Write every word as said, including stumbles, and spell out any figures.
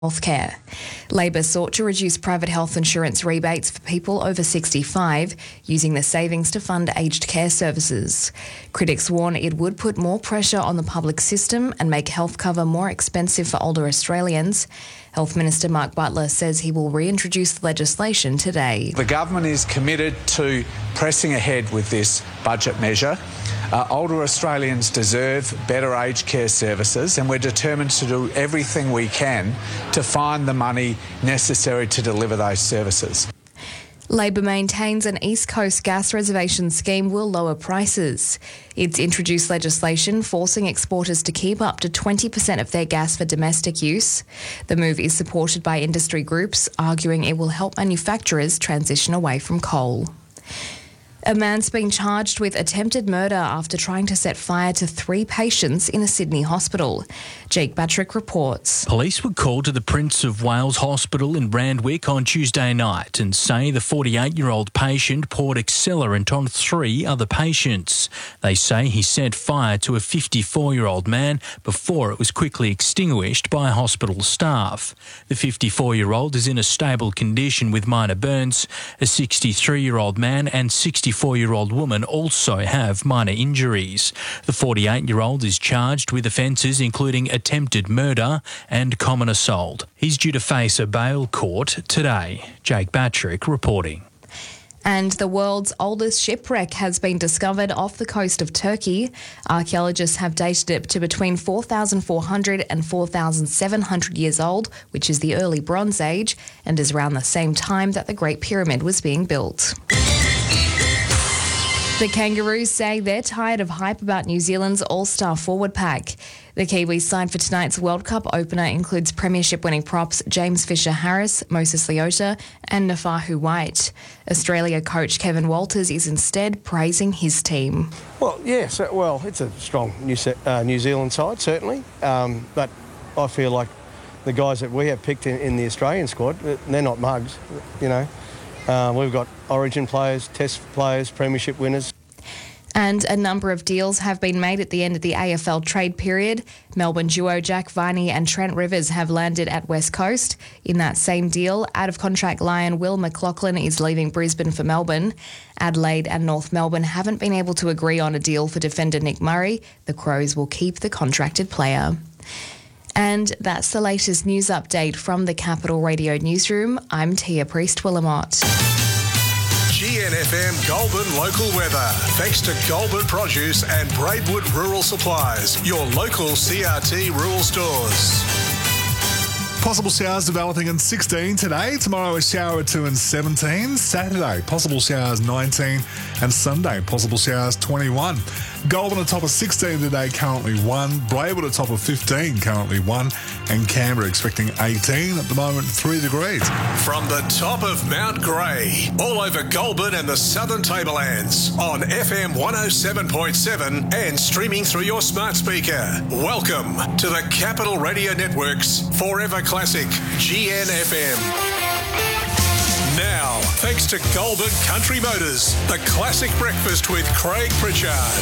Healthcare. Labor sought to reduce private health insurance rebates for people over sixty-five, using the savings to fund aged care services. Critics warn it would put more pressure on the public system and make health cover more expensive for older Australians. Health Minister Mark Butler says he will reintroduce the legislation today. The government is committed to pressing ahead with this budget measure. Uh, older Australians deserve better aged care services, and we're determined to do everything we can to find the money necessary to deliver those services. Labor maintains an East Coast gas reservation scheme will lower prices. It's introduced legislation forcing exporters to keep up to twenty percent of their gas for domestic use. The move is supported by industry groups, arguing it will help manufacturers transition away from coal. A man's been charged with attempted murder after trying to set fire to three patients in a Sydney hospital. Jake Batrick reports. Police were called to the Prince of Wales Hospital in Randwick on Tuesday night and say the forty-eight-year-old patient poured accelerant on three other patients. They say he set fire to a fifty-four-year-old man before it was quickly extinguished by hospital staff. The fifty-four-year-old is in a stable condition with minor burns. A sixty-three-year-old man and sixty-four-year-old woman also have minor injuries. The forty-eight-year-old is charged with offences including attempted murder and common assault. He's due to face a bail court today. Jake Batrick reporting. And the world's oldest shipwreck has been discovered off the coast of Turkey. Archaeologists have dated it to between four thousand four hundred and four thousand seven hundred years old, which is the early Bronze Age, and is around the same time that the Great Pyramid was being built. The Kangaroos say they're tired of hype about New Zealand's all-star forward pack. The Kiwis side for tonight's World Cup opener includes premiership-winning props James Fisher-Harris, Moses Leota and Nafahu White. Australia coach Kevin Walters is instead praising his team. Well, yes, well, it's a strong New, uh, New Zealand side, certainly. Um, but I feel like the guys that we have picked in, in the Australian squad, they're not mugs, you know. Uh, we've got Origin players, Test players, premiership winners. And a number of deals have been made at the end of the A F L trade period. Melbourne duo Jack Viney and Trent Rivers have landed at West Coast. In that same deal, out-of-contract Lion Will McLaughlin is leaving Brisbane for Melbourne. Adelaide and North Melbourne haven't been able to agree on a deal for defender Nick Murray. The Crows will keep the contracted player. And that's the latest news update from the Capital Radio Newsroom. I'm Tia Priest-Willamot. G N F M Goulburn local weather. Thanks to Goulburn Produce and Braidwood Rural Supplies, your local C R T rural stores. Possible showers developing in sixteen today. Tomorrow a shower or two in seventeen. Saturday, possible showers nineteen. And Sunday, possible showers twenty-one. Goulburn atop of sixteen today, currently one. Braidwood atop of fifteen, currently one. And Canberra expecting eighteen. At the moment, three degrees. From the top of Mount Grey, all over Goulburn and the Southern Tablelands, on F M one oh seven point seven and streaming through your smart speaker. Welcome to the Capital Radio Network's Forever Classic G N F M. Now, thanks to Goulburn Country Motors, the classic breakfast with Craig Pritchard.